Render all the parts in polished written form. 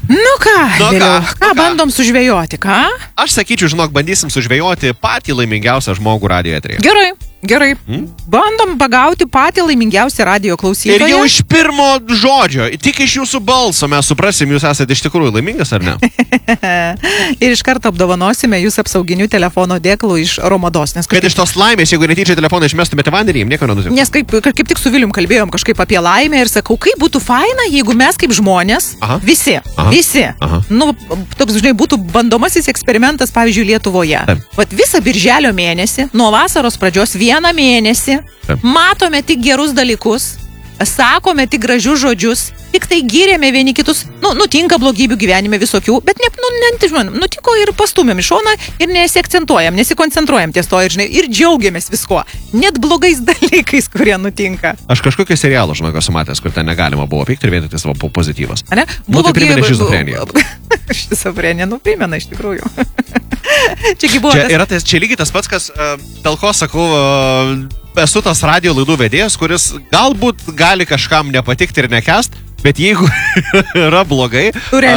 Nu ką, bandom sužvejoti, ką? Aš sakyčiau, žinok, bandysim sužvejoti patį laimingiausią žmogų radijo eteryje. Gerai. Bandom pagauti patį laimingiausią radijo klausytoją. Ir jau iš pirmo žodžio, tik iš jūsų balso mes suprasim, jūs esate iš tikrųjų laimingas ar ne? Ir iš karto apdovanosime jūs apsauginių telefono dėklų iš Romados. Kad iš tos laimės, jeigu netyčia telefoną išmestumėte vandenį, jums nieko nenutiktų. Nes kaip tik su Vilium kalbėjom kažkaip apie laimę ir sakau, kaip būtų faina, jeigu mes kaip žmonės, visi, nu, toks, žinai, būtų bandomasis eksperimentas, pavyzdžiui, Lietuvoje. Vat visą birželio mėnesį, nuo vasaros pradžios vieną mėnesį, matome tik gerus dalykus, sakome tik gražius žodžius, tik tai gyrėme vieni kitus, nutinka blogybių gyvenime visokių, bet nutiko ir pastumėm į šoną ir nesiakcentuojam, nesikoncentruojam ties to ir džiaugiamės visko, net blogais dalykais, kurie nutinka. Aš kažkokį serialą, žinok, esu matęs, kur ten negalima buvo pykti ir vien tik savo pozityvas. Ne? Tai primena šizofreniją. Šizofrenija, primena iš tikrųjų. Čia lygiai tas pats, kas dėl ko sakau, esu tas radio laidų vedėjas, kuris galbūt gali kažkam nepatikti ir nekest, bet jeigu yra blogai,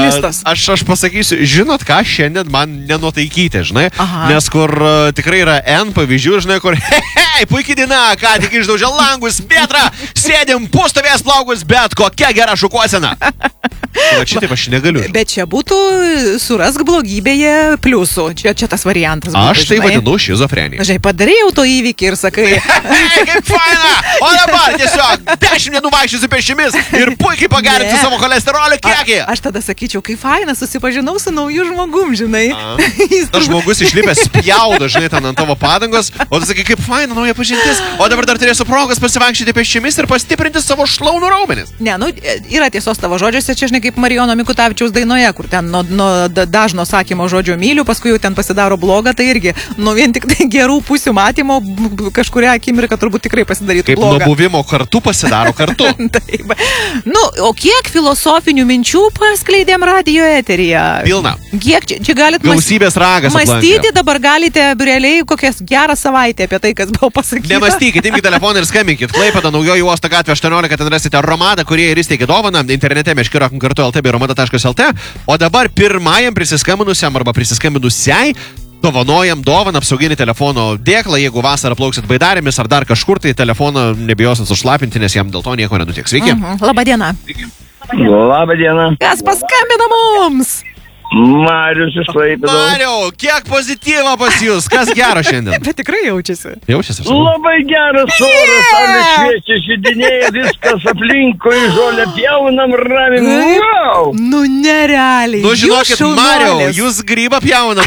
aš pasakysiu, žinot ką, šiandien man nenuotaikyti, žinai, nes kur tikrai yra N pavyzdžių, žinai, kur puikiai diena, ką tik išdaužė langus, Petra, sėdim, pustovės plaukus, bet kokia gera šukuosena. Šitaip aš negaliu. Bet čia būtų surask blogybėje pliusų. Čia tas variantas būtų. Aš tai vadinu šizofreniją. Žinai, padarėjau to įvykį ir sakai. Kaip faina! O dabar tiesiog 10 dienų vaikščiosiu pėsčiomis ir puikiai pagerinti savo cholesterolio kiekį. Aš tada sakyčiau, kaip faina, susipažinau su nauju žmogum, žinai. Tas žmogus išlipęs spjaudo, žinai, ten ant tavo padangos, o tu sakai, kaip faina, nauja pažintis, o dabar dar turėsiu progos pasivaikščioti pėsčiomis ir pastiprinti savo šlaunų raumenis. Ne, yra tiesos tavo žodžiuose, čia žinai, kaip Marijono Mikutavičiaus dainoje, kur ten nuo dažno sakymo žodžio myliu, paskui jau ten pasidaro bloga, tai irgi vien tik tai gerų pusių matymo kažkuria akimirka turbūt tikrai pasidarytų bloga. Kaip nuo buvimo kartu pasidaro kartu. Taip. O kiek filosofinių minčių paskleidėm radio eteryje? Pilna. Kiek čia galit gausybės ragas mąstyti, dabar galite realiai kokias gerą savaitę apie tai, kas buvo pasakyta. Nemastykit, imkite telefoną ir skambinkit. Klaipėda, Naujoji uosto gatvė 18, ten rasite Romadą, kurie ir įsteigė dovaną internete meškirakom kartu LT bei romada.lt. O dabar pirmajam prisiskambinusiam arba prisiskambinusiai dovanojam dovaną apsauginį telefono dėklą. Jeigu vasarą plauksit baidarėmis ar dar kažkur, tai telefoną nebijosit sušlapinti, nes jam dėl to nieko nenutiks. Sveiki. Labą dieną. Labą dieną. Kas paskambina mums? Marius iš Klaipėdos. Mariau, kiek pozityvo pas jūs, kas gero šiandien? Bet tikrai jaučiasi. Jaučiasi. Labai geras oras, saulė šviečia, žydinėja, viskas aplinkui, žolę pjaunam, ramiai. Wow! Nerealiai. Žinokit, Mariau, jūs grybą pjaunat.